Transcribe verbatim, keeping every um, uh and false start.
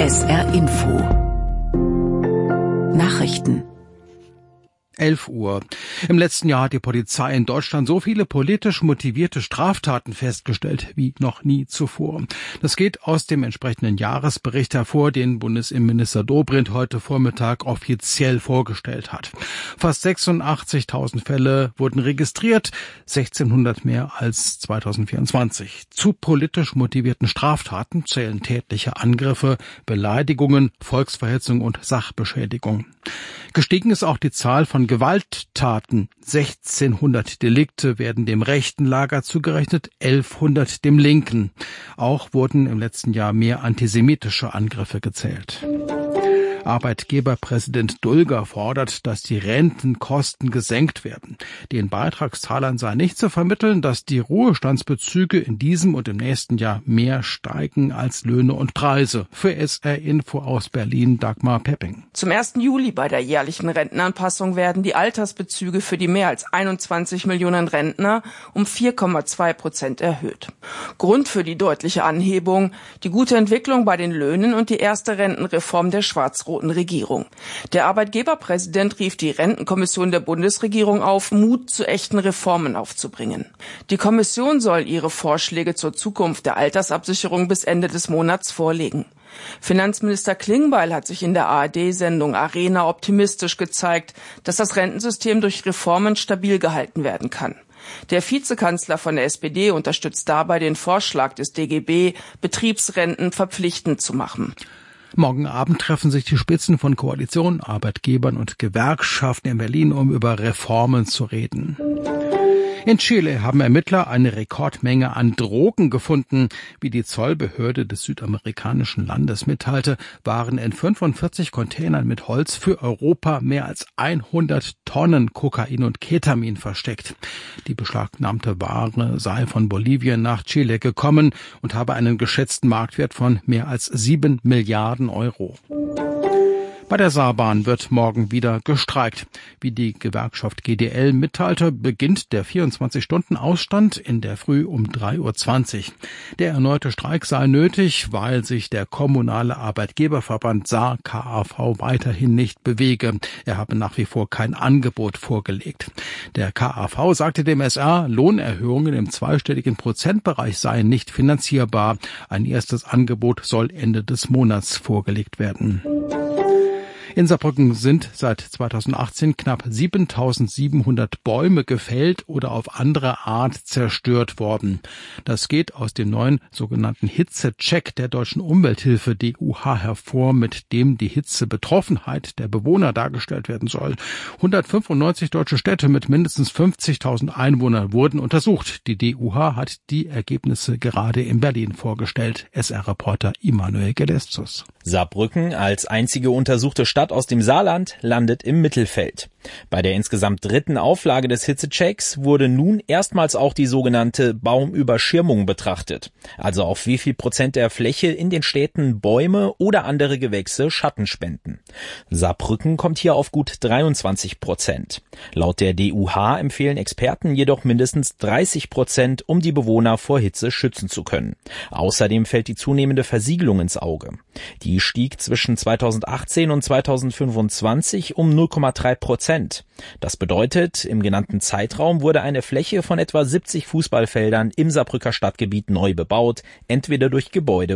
S R Info Nachrichten elf Uhr. Im letzten Jahr hat die Polizei in Deutschland so viele politisch motivierte Straftaten festgestellt wie noch nie zuvor. Das geht aus dem entsprechenden Jahresbericht hervor, den Bundesinnenminister Dobrindt heute Vormittag offiziell vorgestellt hat. Fast sechsundachtzigtausend Fälle wurden registriert, sechzehnhundert mehr als zweitausendvierundzwanzig. Zu politisch motivierten Straftaten zählen tätliche Angriffe, Beleidigungen, Volksverhetzung und Sachbeschädigung. Gestiegen ist auch die Zahl von Gewalttaten. sechzehnhundert Delikte werden dem rechten Lager zugerechnet, elfhundert dem linken. Auch wurden im letzten Jahr mehr antisemitische Angriffe gezählt. Arbeitgeberpräsident Dulger fordert, dass die Rentenkosten gesenkt werden. Den Beitragszahlern sei nicht zu vermitteln, dass die Ruhestandsbezüge in diesem und im nächsten Jahr mehr steigen als Löhne und Preise. Für S R Info aus Berlin Dagmar Pepping. Zum ersten Juli bei der jährlichen Rentenanpassung werden die Altersbezüge für die mehr als einundzwanzig Millionen Rentner um vier Komma zwei Prozent erhöht. Grund für die deutliche Anhebung: die gute Entwicklung bei den Löhnen und die erste Rentenreform der schwarz-roten Regierung. Der Arbeitgeberpräsident rief die Rentenkommission der Bundesregierung auf, Mut zu echten Reformen aufzubringen. Die Kommission soll ihre Vorschläge zur Zukunft der Altersabsicherung bis Ende des Monats vorlegen. Finanzminister Klingbeil hat sich in der A R D-Sendung Arena optimistisch gezeigt, dass das Rentensystem durch Reformen stabil gehalten werden kann. Der Vizekanzler von der S P D unterstützt dabei den Vorschlag des D G B, Betriebsrenten verpflichtend zu machen. Morgen Abend treffen sich die Spitzen von Koalition, Arbeitgebern und Gewerkschaften in Berlin, um über Reformen zu reden. In Chile haben Ermittler eine Rekordmenge an Drogen gefunden. Wie die Zollbehörde des südamerikanischen Landes mitteilte, waren in fünfundvierzig Containern mit Holz für Europa mehr als hundert Tonnen Kokain und Ketamin versteckt. Die beschlagnahmte Ware sei von Bolivien nach Chile gekommen und habe einen geschätzten Marktwert von mehr als sieben Milliarden Euro. Bei der Saarbahn wird morgen wieder gestreikt. Wie die Gewerkschaft G D L mitteilte, beginnt der vierundzwanzig-Stunden-Ausstand in der Früh um drei Uhr zwanzig. Der erneute Streik sei nötig, weil sich der kommunale Arbeitgeberverband Saar K A V weiterhin nicht bewege. Er habe nach wie vor kein Angebot vorgelegt. Der K A V sagte dem S R, Lohnerhöhungen im zweistelligen Prozentbereich seien nicht finanzierbar. Ein erstes Angebot soll Ende des Monats vorgelegt werden. In Saarbrücken sind seit zweitausendachtzehn knapp siebentausendsiebenhundert Bäume gefällt oder auf andere Art zerstört worden. Das geht aus dem neuen sogenannten Hitzecheck der Deutschen Umwelthilfe D U H hervor, mit dem die Hitzebetroffenheit der Bewohner dargestellt werden soll. hundertfünfundneunzig deutsche Städte mit mindestens fünfzigtausend Einwohnern wurden untersucht. Die D U H hat die Ergebnisse gerade in Berlin vorgestellt. S R-Reporter Immanuel Gedeszus. Saarbrücken als einzige untersuchte Stadt aus dem Saarland landet im Mittelfeld. Bei der insgesamt dritten Auflage des Hitzechecks wurde nun erstmals auch die sogenannte Baumüberschirmung betrachtet. Also auf wie viel Prozent der Fläche in den Städten Bäume oder andere Gewächse Schatten spenden. Saarbrücken kommt hier auf gut dreiundzwanzig Prozent. Laut der D U H empfehlen Experten jedoch mindestens dreißig Prozent, um die Bewohner vor Hitze schützen zu können. Außerdem fällt die zunehmende Versiegelung ins Auge. Die stieg zwischen zweitausendachtzehn und zweitausendfünfundzwanzig um null Komma drei Prozent. Das bedeutet, im genannten Zeitraum wurde eine Fläche von etwa siebzig Fußballfeldern im Saarbrücker Stadtgebiet neu bebaut, entweder durch Gebäude